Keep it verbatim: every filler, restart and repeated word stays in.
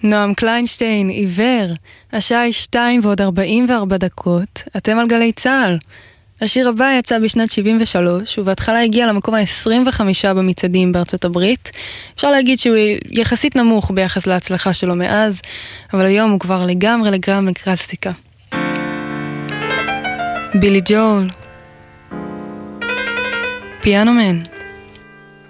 נועם קליינשטיין, עיוור. השעה היא שתיים ועוד ארבעים וארבע דקות. אתם על גלי צהל. השיר הבא יצא בשנת שבעים ושלוש, ובהתחלה הגיע למקום ה-עשרים וחמש במצעדים בארצות הברית. אפשר להגיד שהוא יחסית נמוך ביחס להצלחה שלו מאז, אבל היום הוא כבר לגמרי לגמרי קלאסיקה. בילי ג'ול, פיאנו מן.